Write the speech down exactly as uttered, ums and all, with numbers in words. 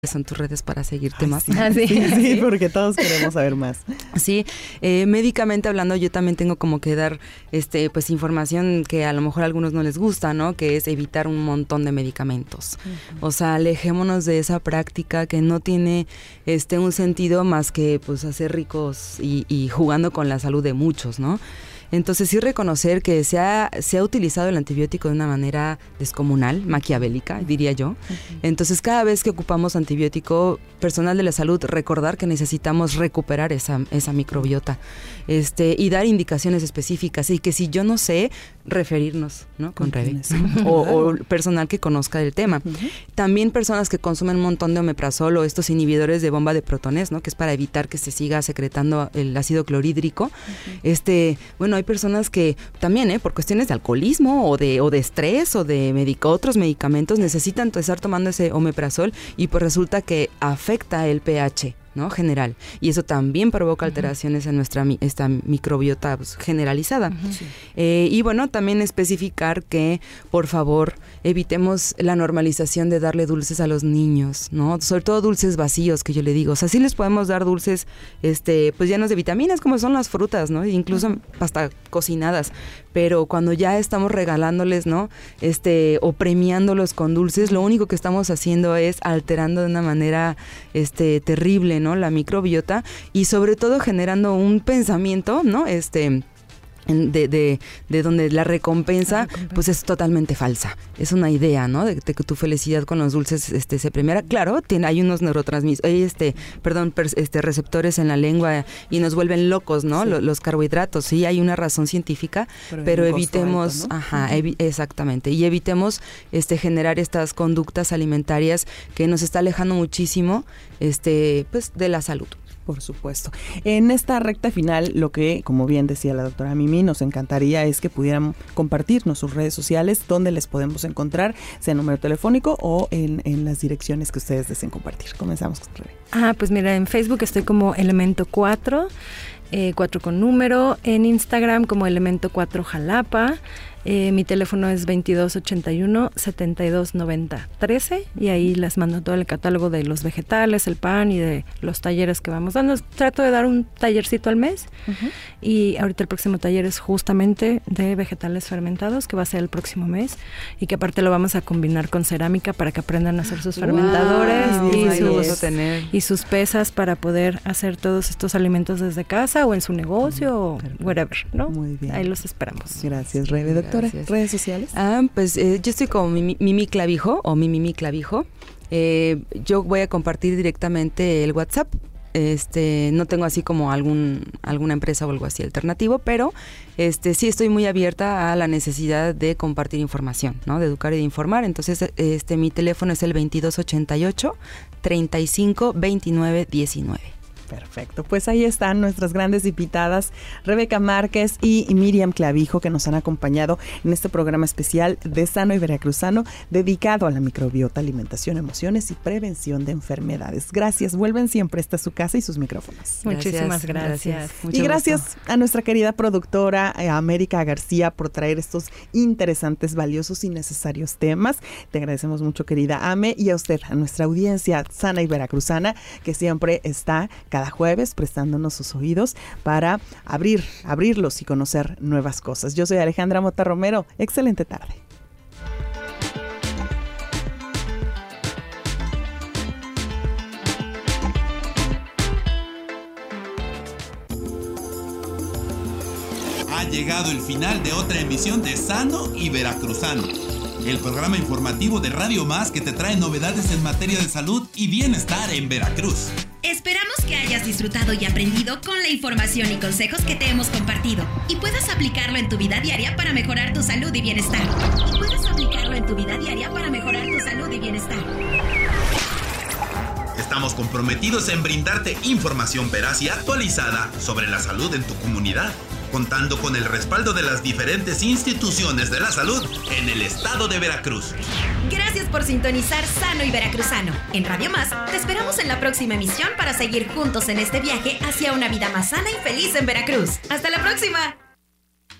son tus redes para seguirte Ay, más. Sí, sí, sí, sí, porque todos queremos saber más. Sí, eh, médicamente hablando, yo también tengo como que dar este pues información que a lo mejor a algunos no les gusta, ¿no? Que es evitar un montón de medicamentos. Uh-huh. O sea, alejémonos de esa práctica que no tiene este un sentido más que pues hacer ricos y, y jugando con la salud de muchos, ¿no? Entonces sí reconocer que se ha, se ha utilizado el antibiótico de una manera descomunal, maquiavélica, diría yo. Uh-huh. Entonces cada vez que ocupamos antibiótico, personal de la salud, recordar que necesitamos recuperar esa, esa microbiota este, y dar indicaciones específicas y que si yo no sé, referirnos, ¿no? Con Rebe o, o personal que conozca del tema. Uh-huh. También personas que consumen un montón de omeprazol o estos inhibidores de bomba de protones, ¿no? Que es para evitar que se siga secretando el ácido clorhídrico. Uh-huh. Este, bueno, hay personas que también, ¿eh? Por cuestiones de alcoholismo o de, o de estrés o de medic- otros medicamentos necesitan estar tomando ese omeprazol y pues resulta que afecta el pH, ¿no? General. Y eso también provoca alteraciones uh-huh. en nuestra esta microbiota pues, generalizada. Uh-huh. Sí. Eh, y bueno, también especificar que, por favor, evitemos la normalización de darle dulces a los niños, ¿no? Sobre todo dulces vacíos, que yo le digo. O sea, sí les podemos dar dulces este, pues llenos de vitaminas, como son las frutas, ¿no? Incluso uh-huh. hasta cocinadas. Pero cuando ya estamos regalándoles, ¿no? Este, o premiándolos con dulces, lo único que estamos haciendo es alterando de una manera este, terrible, ¿no? La microbiota y sobre todo generando un pensamiento, ¿no? Este de, de, de donde la recompensa, la recompensa pues es totalmente falsa. Es una idea, ¿no? De, de que tu felicidad con los dulces este, se premiara. Claro, tiene, hay unos neurotransmisores, hay este, perdón, per, este, receptores en la lengua y nos vuelven locos, ¿no? Sí. Los, los carbohidratos, sí, hay una razón científica, pero, pero evitemos, alto, ¿no? Ajá, uh-huh. evi- exactamente, y evitemos este, generar estas conductas alimentarias que nos está alejando muchísimo este, pues, de la salud. Por supuesto. En esta recta final, lo que, como bien decía la doctora Mimi, nos encantaría es que pudieran compartirnos sus redes sociales, donde les podemos encontrar, sea número telefónico o en, en las direcciones que ustedes deseen compartir. Comenzamos con Rebe. Ah, pues mira, en Facebook estoy como Elemento cuatro, eh, cuatro con número, en Instagram como Elemento cuatro Jalapa. Eh, mi teléfono es veintidós ochenta y uno, setenta y dos noventa, trece y ahí les mando todo el catálogo de los vegetales, el pan y de los talleres que vamos dando. Trato de dar un tallercito al mes uh-huh. y ahorita el próximo taller es justamente de vegetales fermentados, que va a ser el próximo mes y que aparte lo vamos a combinar con cerámica para que aprendan a hacer sus wow, fermentadores y, sus, y sus pesas para poder hacer todos estos alimentos desde casa o en su negocio uh-huh. o wherever, ¿no? Muy bien. Ahí los esperamos. Gracias, Rebe. Doctora, Gracias. ¿Redes sociales? Ah, pues eh, yo estoy como Mimi, Mimi Clavijo o Mimi Mimi Clavijo. Eh, yo voy a compartir directamente el WhatsApp. Este, no tengo así como algún alguna empresa o algo así alternativo, pero este sí estoy muy abierta a la necesidad de compartir información, ¿no? De educar y de informar. Entonces, este mi teléfono es el veintidós ochenta y ocho, treinta y cinco, veintinueve, diecinueve. Perfecto, pues ahí están nuestras grandes invitadas, Rebeca Márquez y Miriam Clavijo, que nos han acompañado en este programa especial de Sano y Veracruzano, dedicado a la microbiota, alimentación, emociones y prevención de enfermedades. Gracias, vuelven siempre, esta es su casa y sus micrófonos. Muchísimas gracias. gracias. Y gracias gusto. a nuestra querida productora, a América García, por traer estos interesantes, valiosos y necesarios temas. Te agradecemos mucho, querida Ame, y a usted, a nuestra audiencia sana y veracruzana, que siempre está cada jueves prestándonos sus oídos para abrir, abrirlos y conocer nuevas cosas. Yo soy Alejandra Mota Romero. Excelente tarde. Ha llegado el final de otra emisión de Sano y Veracruzano, el programa informativo de Radio Más que te trae novedades en materia de salud y bienestar en Veracruz. Esperamos que hayas disfrutado y aprendido con la información y consejos que te hemos compartido y puedas aplicarlo en tu vida diaria para mejorar tu salud y bienestar. Y puedas aplicarlo en tu vida diaria para mejorar tu salud y bienestar. Estamos comprometidos en brindarte información veraz y actualizada sobre la salud en tu comunidad, contando con el respaldo de las diferentes instituciones de la salud en el estado de Veracruz. Gracias por sintonizar Sano y Veracruzano. En Radio Más, te esperamos en la próxima emisión para seguir juntos en este viaje hacia una vida más sana y feliz en Veracruz. ¡Hasta la próxima!